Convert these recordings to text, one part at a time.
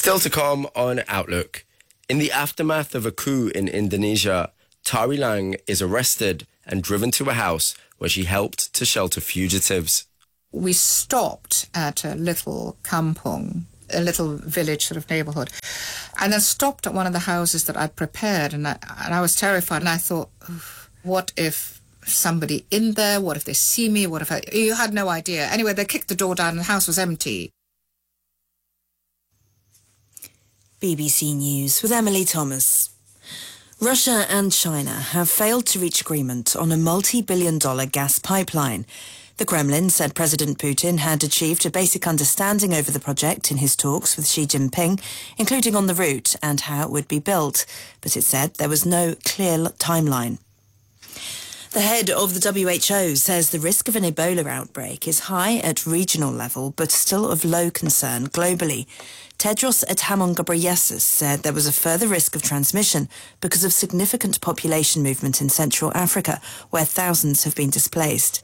Still to come on Outlook. In the aftermath of a coup in Indonesia, Tari Lang is arrested and driven to a house where she helped to shelter fugitives. We stopped at a little kampung, a little village sort of neighbourhood, and then stopped at one of the houses that I'd prepared, and I was terrified, and I thought, what if somebody in there, what if they see me, you had no idea. Anyway, they kicked the door down and the house was empty. BBC News with Emily Thomas. Russia and China have failed to reach agreement on a multi-billion-dollar gas pipeline. The Kremlin said President Putin had achieved a basic understanding over the project in his talks with Xi Jinping, including on the route and how it would be built, but it said there was no clear timeline. The head of the WHO says the risk of an Ebola outbreak is high at regional level, but still of low concern globally. Tedros Adhanom Ghebreyesus said there was a further risk of transmission because of significant population movement in Central Africa, where thousands have been displaced.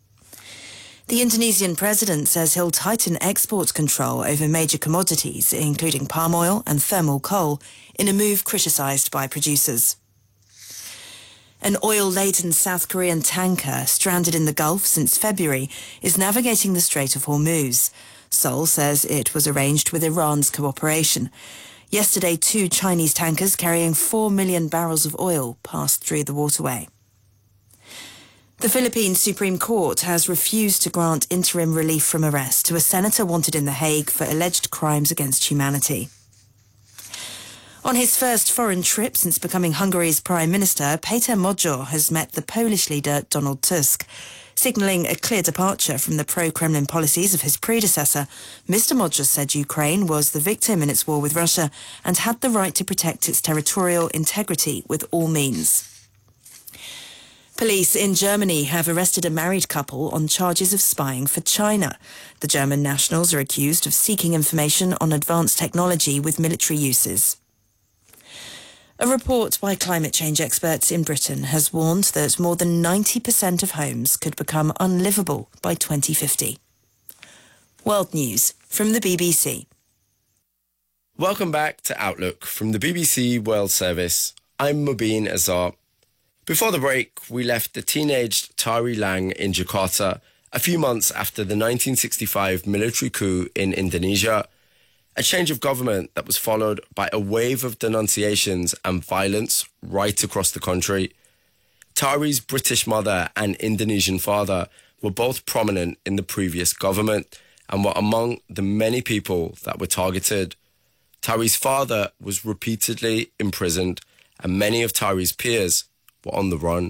The Indonesian president says he'll tighten export control over major commodities, including palm oil and thermal coal, in a move criticised by producers. An oil-laden South Korean tanker stranded in the Gulf since February is navigating the Strait of Hormuz. Seoul says it was arranged with Iran's cooperation. Yesterday, 2 Chinese tankers carrying 4 million barrels of oil passed through the waterway. The Philippine Supreme Court has refused to grant interim relief from arrest to a senator wanted in The Hague for alleged crimes against humanity. On his first foreign trip since becoming Hungary's Prime Minister, Peter Magyar has met the Polish leader Donald Tusk. Signalling a clear departure from the pro-Kremlin policies of his predecessor, Mr. Magyar said Ukraine was the victim in its war with Russia and had the right to protect its territorial integrity with all means. Police in Germany have arrested a married couple on charges of spying for China. The German nationals are accused of seeking information on advanced technology with military uses. A report by climate change experts in Britain has warned that more than 90% of homes could become unlivable by 2050. World News from the BBC. Welcome back to Outlook from the BBC World Service. I'm Mubin Azar. Before the break, we left the teenaged Tari Lang in Jakarta a few months after the 1965 military coup in Indonesia, a change of government that was followed by a wave of denunciations and violence right across the country. Tari's British mother and Indonesian father were both prominent in the previous government and were among the many people that were targeted. Tari's father was repeatedly imprisoned and many of Tari's peers were on the run.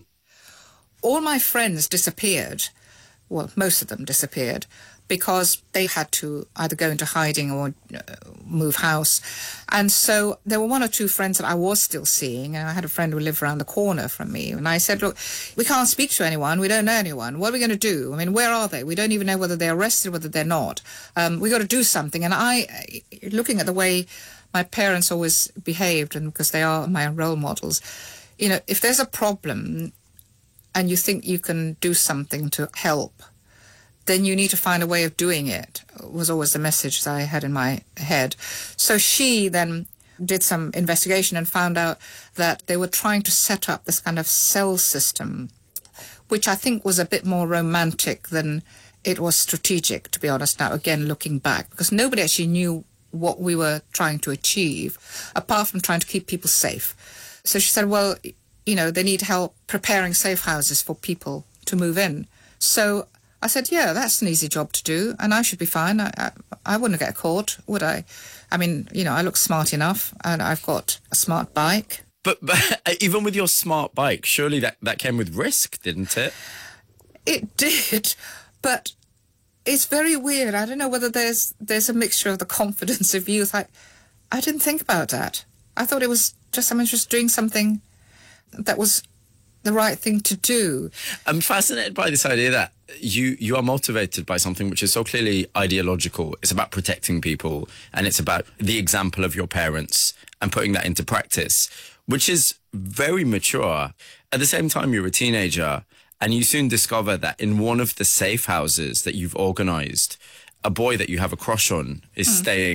All my friends disappeared. Well, most of them disappeared because they had to either go into hiding or move house. And so there were 1 or 2 friends that I was still seeing. And I had a friend who lived around the corner from me. And I said, look, we can't speak to anyone. We don't know anyone. What are we going to do? I mean, where are they? We don't even know whether they're arrested, whether they're not. We've got to do something. And looking at the way my parents always behaved, and because they are my role models, you know, if there's a problem and you think you can do something to help, then you need to find a way of doing it, was always the message that I had in my head. So she then did some investigation and found out that they were trying to set up this kind of cell system, which I think was a bit more romantic than it was strategic, to be honest, now, again, looking back, because nobody actually knew what we were trying to achieve, apart from trying to keep people safe. So she said, well, you know, they need help preparing safe houses for people to move in. So I said, yeah, that's an easy job to do, and I should be fine. I wouldn't get caught, would I? I mean, you know, I look smart enough, and I've got a smart bike. But even with your smart bike, surely that came with risk, didn't it? It did, but it's very weird. I don't know whether there's a mixture of the confidence of youth. I didn't think about that. I thought it was just someone just doing something that was the right thing to do. I'm fascinated by this idea that you are motivated by something which is so clearly ideological. It's about protecting people, and it's about the example of your parents and putting that into practice, which is very mature. At the same time, you're a teenager, and you soon discover that in one of the safe houses that you've organised, a boy that you have a crush on is staying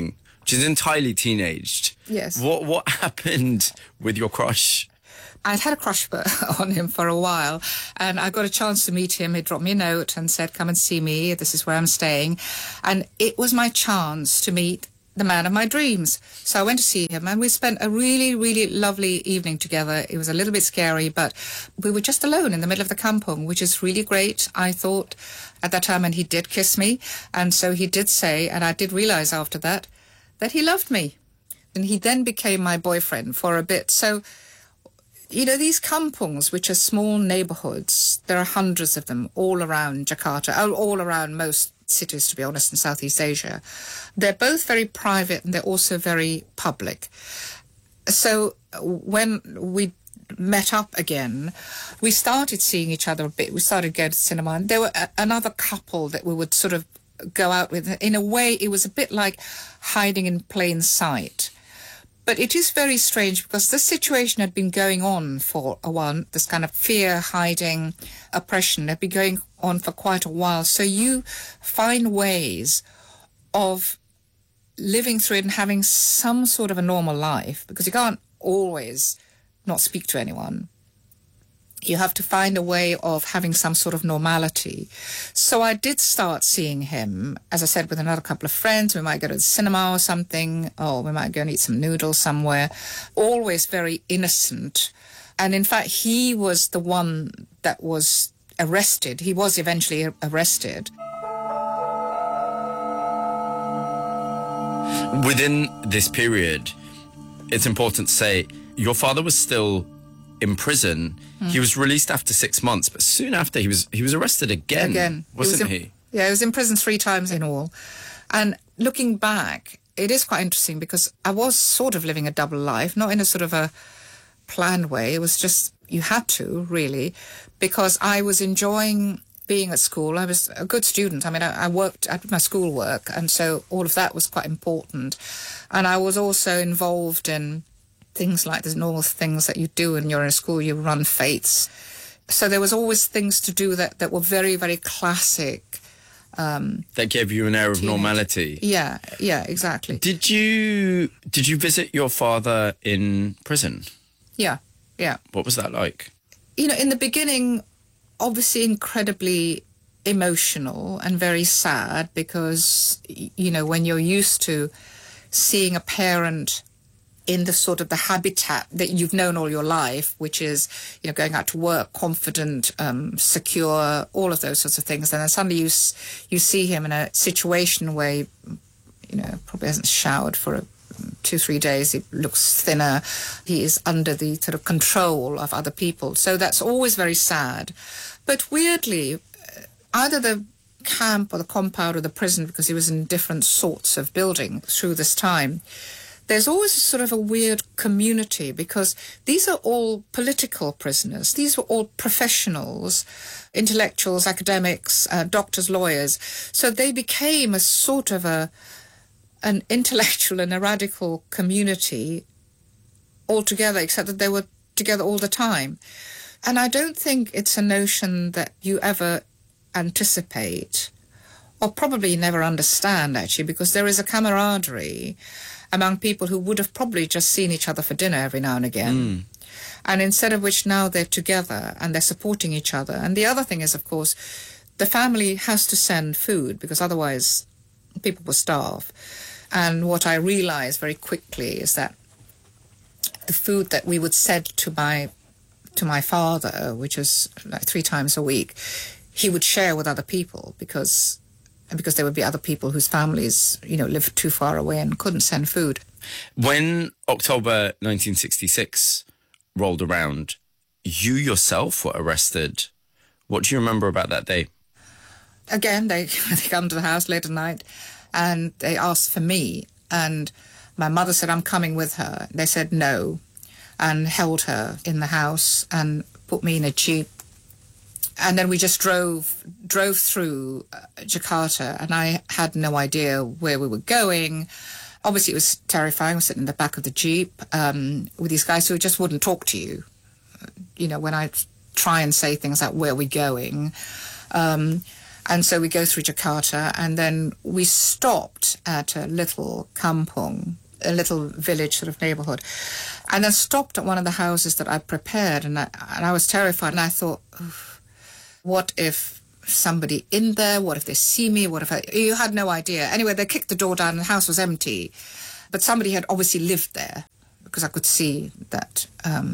She's entirely teenaged. Yes. What happened with your crush? I'd had a crush on him for a while, and I got a chance to meet him. He dropped me a note and said, come and see me. This is where I'm staying. And it was my chance to meet the man of my dreams. So I went to see him, and we spent a really, really lovely evening together. It was a little bit scary, but we were just alone in the middle of the kampong, which is really great, I thought, at that time. And he did kiss me. And so he did say, and I did realize after that he loved me. And he then became my boyfriend for a bit. So, you know, these kampongs, which are small neighborhoods, there are hundreds of them all around Jakarta, all around most cities, to be honest, in Southeast Asia. They're both very private and they're also very public. So when we met up again, we started seeing each other a bit. We started going to cinema, and there were another couple that we would sort of go out with. In a way, it was a bit like hiding in plain sight. But it is very strange because this situation had been going on for a while. This kind of fear, hiding, oppression had been going on for quite a while. So you find ways of living through it and having some sort of a normal life, because you can't always not speak to anyone. You have to find a way of having some sort of normality. So I did start seeing him, as I said, with another couple of friends. We might go to the cinema or something, or we might go and eat some noodles somewhere. Always very innocent. And in fact, he was the one that was arrested. He was eventually arrested. Within this period, it's important to say, your father was still in prison. He was released after 6 months, but soon after he was arrested again. Wasn't he? Yeah, he was in prison 3 times in all. And looking back, it is quite interesting because I was sort of living a double life, not in a sort of a planned way. It was just, you had to, really, because I was enjoying being at school. I was a good student. I mean, I did my schoolwork, and so all of that was quite important. And I was also involved in things like the normal things that you do when you're in school. You run fetes. So there was always things to do that were very, very classic. That gave you an air of normality. Yeah, exactly. Did you visit your father in prison? Yeah. What was that like? You know, in the beginning, obviously incredibly emotional and very sad, because, you know, when you're used to seeing a parent in the sort of the habitat that you've known all your life, which is, you know, going out to work, confident, secure, all of those sorts of things. And then suddenly you see him in a situation where, you know, probably hasn't showered for 2-3 days. He looks thinner. He is under the sort of control of other people. So that's always very sad. But weirdly, either the camp or the compound or the prison, because he was in different sorts of buildings through this time, there's always sort of a weird community, because these are all political prisoners. These were all professionals, intellectuals, academics, doctors, lawyers. So they became a sort of an intellectual and a radical community altogether, except that they were together all the time. And I don't think it's a notion that you ever anticipate, or probably never understand, actually, because there is a camaraderie among people who would have probably just seen each other for dinner every now and again. And instead of which now they're together and they're supporting each other. And the other thing is, of course, the family has to send food, because otherwise people will starve. And what I realized very quickly is that the food that we would send to my father, which was like 3 times a week, he would share with other people, because there would be other people whose families, you know, lived too far away and couldn't send food. When October 1966 rolled around, you yourself were arrested. What do you remember about that day? Again, they come to the house late at night and they asked for me. And my mother said, I'm coming with her. They said no, and held her in the house and put me in a jeep. And then we just drove through Jakarta, and I had no idea where we were going. Obviously, it was terrifying. I was sitting in the back of the jeep with these guys who just wouldn't talk to you. You know, when I try and say things like, where are we going? And so we go through Jakarta, and then we stopped at a little kampung, a little village sort of neighborhood, and then stopped at one of the houses that I prepared, and I was terrified, and I thought, what if somebody in there, what if they see me, you had no idea. Anyway, they kicked the door down and the house was empty, but somebody had obviously lived there, because I could see that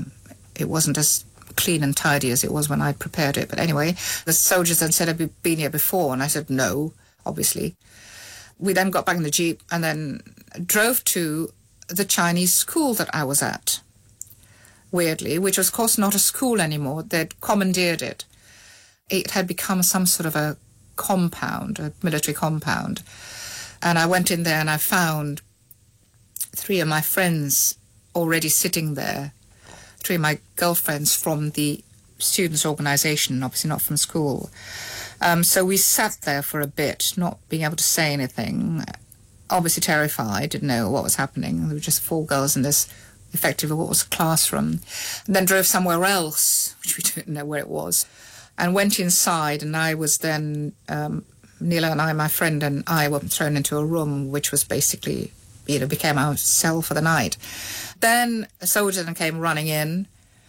it wasn't as clean and tidy as it was when I prepared it. But anyway, the soldiers then said, have you been here before? And I said, no, obviously. We then got back in the Jeep and then drove to the Chinese school that I was at, weirdly, which was, of course, not a school anymore. They'd commandeered it. It had become some sort of a compound, a military compound. And I went in there and I found 3 of my friends already sitting there, 3 of my girlfriends from the students' organisation, obviously not from school. So we sat there for a bit, not being able to say anything, obviously terrified, didn't know what was happening. There were just 4 girls in this, effectively what was a classroom. And then drove somewhere else, which we didn't know where it was, and went inside, and I was then, Neela and I, my friend and I, were thrown into a room which was basically, became our cell for the night. Then a soldier then came running in.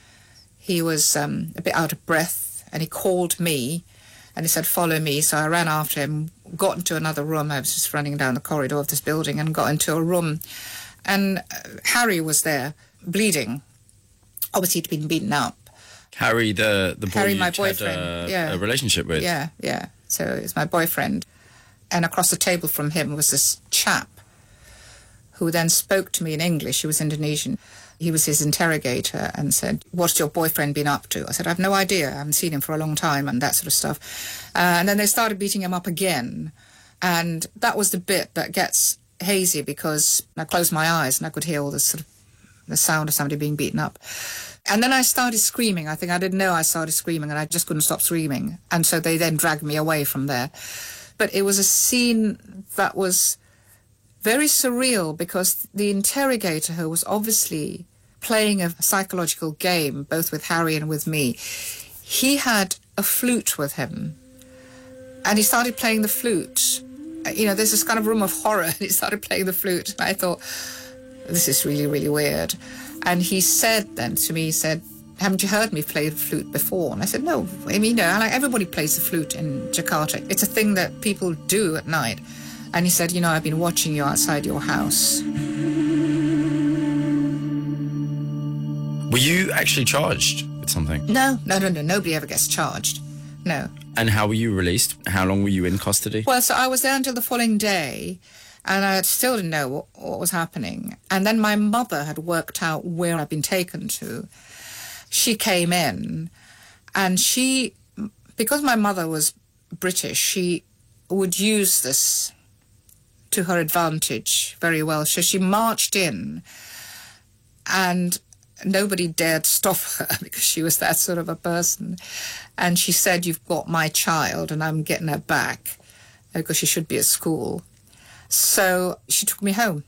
He was a bit out of breath, and he called me, and he said, follow me. So I ran after him, got into another room. I was just running down the corridor of this building and got into a room. And Harry was there, bleeding. Obviously, he'd been beaten up. Harry, the boy Harry, my you boyfriend, had a relationship with? Yeah. So it was my boyfriend. And across the table from him was this chap who then spoke to me in English. He was Indonesian. He was his interrogator and said, what's your boyfriend been up to? I said, I've no idea. I haven't seen him for a long time, and that sort of stuff. And then they started beating him up again. And that was the bit that gets hazy, because I closed my eyes and I could hear all this sort of the sound of somebody being beaten up. And then I started screaming. I think I didn't know I started screaming, and I just couldn't stop screaming. And so they then dragged me away from there. But it was a scene that was very surreal, because the interrogator, who was obviously playing a psychological game, both with Harry and with me, he had a flute with him, and he started playing the flute. There's this kind of room of horror, and he started playing the flute, and I thought, this is really, really weird. And he said then to me, he said, haven't you heard me play the flute before? And I said, no, everybody plays the flute in Jakarta. It's a thing that people do at night. And he said, I've been watching you outside your house. Were you actually charged with something? No. Nobody ever gets charged. No. And how were you released? How long were you in custody? Well, so I was there until the following day, and I still didn't know what was happening. And then my mother had worked out where I'd been taken to. She came in, and because my mother was British, she would use this to her advantage very well. So she marched in, and nobody dared stop her, because she was that sort of a person. And she said, you've got my child, and I'm getting her back, because she should be at school. So she took me home.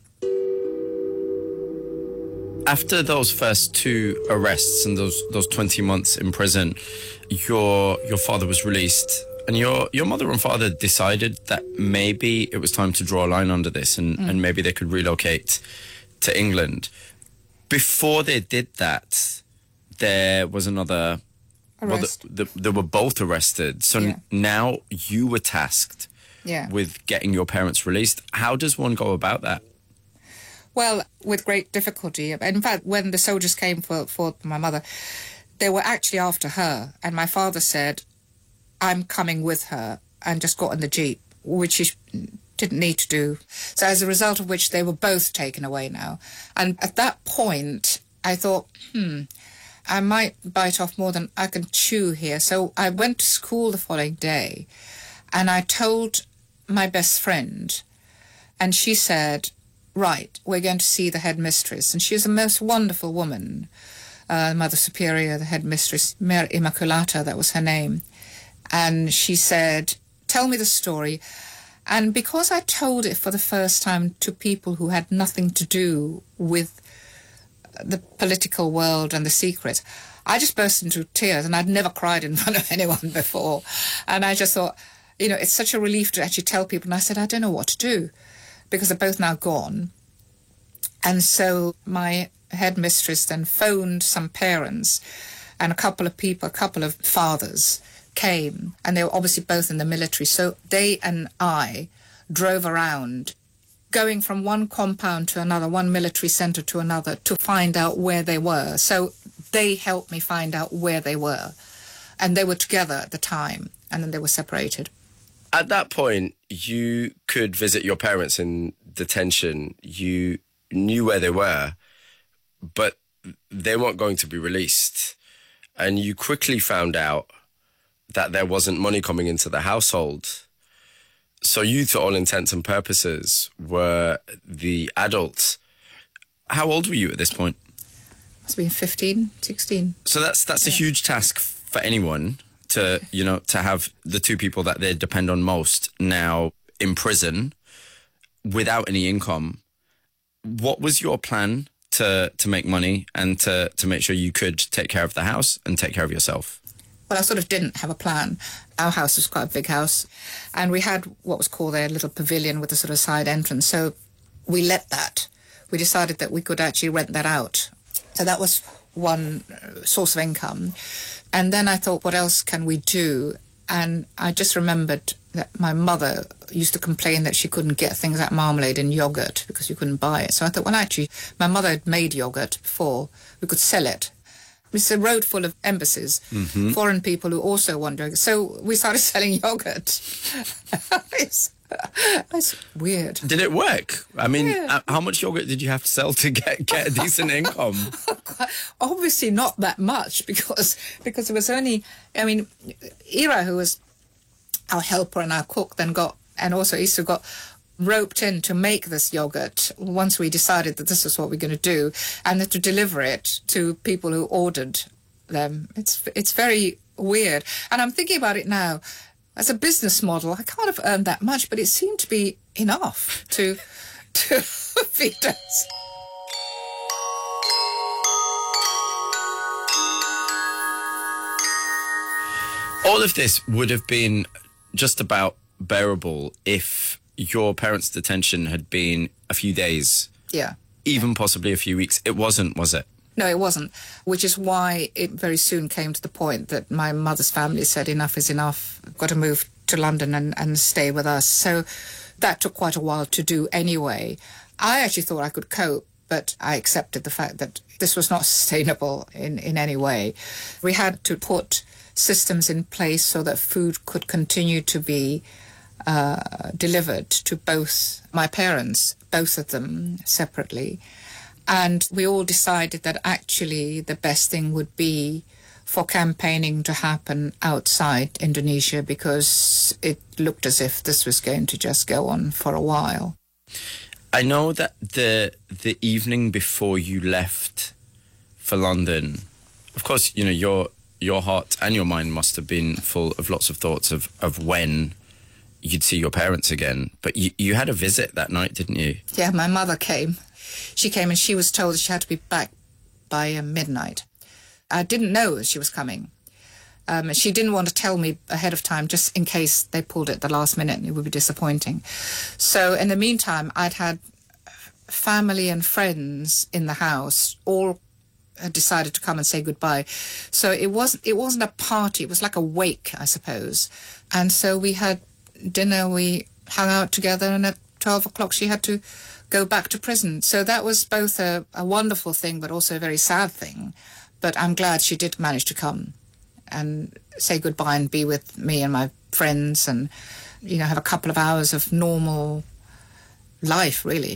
After those first 2 arrests and those 20 months in prison, your father was released, and your mother and father decided that maybe it was time to draw a line under this, and maybe they could relocate to England. Before they did that, there was another arrest. Well, they were both arrested. So now you were tasked with getting your parents released. How does one go about that? Well, with great difficulty. In fact, when the soldiers came for my mother, they were actually after her. And my father said, I'm coming with her, and just got in the Jeep, which he didn't need to do. So as a result of which, they were both taken away now. And at that point, I thought, I might bite off more than I can chew here. So I went to school the following day, and I told my best friend, and she said, right, we're going to see the headmistress. And she's a most wonderful woman, Mother Superior, the headmistress, Mère Immaculata, that was her name. And she said, tell me the story. And because I told it for the first time to people who had nothing to do with the political world and the secrets, I just burst into tears, and I'd never cried in front of anyone before. And I just thought, it's such a relief to actually tell people. And I said, I don't know what to do because they're both now gone. And so my headmistress then phoned some parents, and a couple of fathers came, and they were obviously both in the military. So they and I drove around, going from one compound to another, one military centre to another, to find out where they were. So they helped me find out where they were. And they were together at the time, and then they were separated. At that point, you could visit your parents in detention. You knew where they were, but they weren't going to be released. And you quickly found out that there wasn't money coming into the household. So you, to all intents and purposes, were the adults. How old were you at this point? Must have been 15, 16. So that's a huge task for anyone to have the two people that they depend on most now in prison without any income. What was your plan to make money and to make sure you could take care of the house and take care of yourself? Well, I sort of didn't have a plan. Our house was quite a big house, and we had what was called a little pavilion with a sort of side entrance. So we let that. We decided that we could actually rent that out. So that was one source of income. And then I thought, what else can we do? And I just remembered that my mother used to complain that she couldn't get things like marmalade and yogurt because you couldn't buy it. So I thought, well, actually, my mother had made yogurt before. We could sell it. It's a road full of embassies, foreign people who also wanted. So we started selling yogurt. It's weird. Did it work? I mean, how much yogurt did you have to sell to get a decent income? Obviously not that much because it was only, Ira, who was our helper and our cook, then got, and also Issa got roped in to make this yogurt once we decided that this was what we're going to do, and then to deliver it to people who ordered them. It's very weird. And I'm thinking about it now. As a business model, I can't have earned that much, but it seemed to be enough to feed us. All of this would have been just about bearable if your parents' detention had been a few days. Yeah. Even possibly a few weeks. It wasn't, was it? No, it wasn't, which is why it very soon came to the point that my mother's family said enough is enough, got to move to London and stay with us. So that took quite a while to do anyway. I actually thought I could cope, but I accepted the fact that this was not sustainable in any way. We had to put systems in place so that food could continue to be delivered to both my parents, both of them separately. And we all decided that actually the best thing would be for campaigning to happen outside Indonesia, because it looked as if this was going to just go on for a while. I know that the evening before you left for London, of course, your heart and your mind must have been full of lots of thoughts of when you'd see your parents again. But you had a visit that night, didn't you? Yeah, my mother came. She came and she was told she had to be back by midnight. I didn't know she was coming. She didn't want to tell me ahead of time just in case they pulled it at the last minute and it would be disappointing. So in the meantime, I'd had family and friends in the house, all had decided to come and say goodbye. So it wasn't a party, it was like a wake, I suppose. And so we had dinner, we hung out together, and at 12 o'clock she had to go back to prison. So that was both a wonderful thing but also a very sad thing. But I'm glad she did manage to come and say goodbye and be with me and my friends and, have a couple of hours of normal life, really.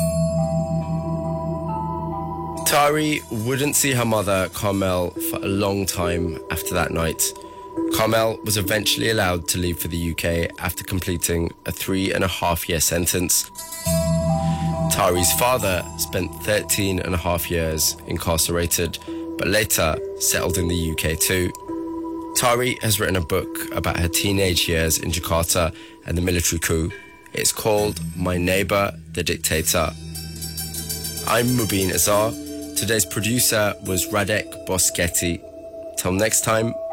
Tari wouldn't see her mother, Carmel, for a long time after that night. Carmel was eventually allowed to leave for the UK after completing a 3.5-year sentence. Tari's father spent 13.5 years incarcerated, but later settled in the UK too. Tari has written a book about her teenage years in Jakarta and the military coup. It's called My Neighbour, the Dictator. I'm Mubin Azar. Today's producer was Radek Boschetti. Till next time,